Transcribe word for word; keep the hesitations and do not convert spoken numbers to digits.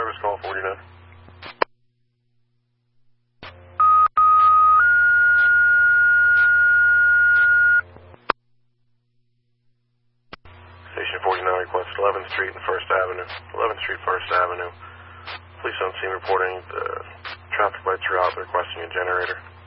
service call forty-nine. Station forty-nine request eleventh Street and First Avenue. eleventh Street, First Avenue. Police on scene reporting the traffic lights are out, requesting a generator.